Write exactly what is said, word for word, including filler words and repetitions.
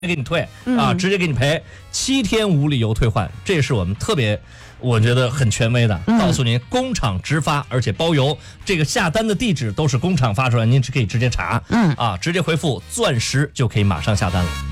给你退啊，直接给你赔，七天无理由退换，这是我们特别，我觉得很权威的，告诉您工厂直发，而且包邮，这个下单的地址都是工厂发出来，您只可以直接查，嗯啊，直接回复钻石就可以马上下单了。